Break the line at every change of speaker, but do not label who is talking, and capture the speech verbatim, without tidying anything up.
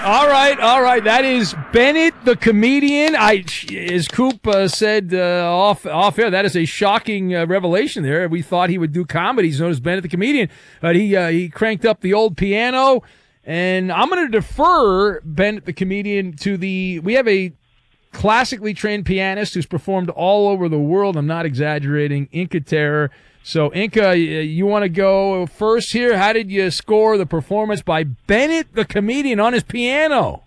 All right, all right. That is Bennett the comedian. I, as Coop uh, said uh, off off air, that is a shocking uh, revelation. There, we thought he would do comedy. He's known as Bennett the comedian, but he uh, he cranked up the old piano. And I'm going to defer Bennett the comedian to the. We have a classically trained pianist who's performed all over the world. I'm not exaggerating. Inca Terror. So, Inca, you want to go first here? How did you score the performance by Bennett the comedian on his piano?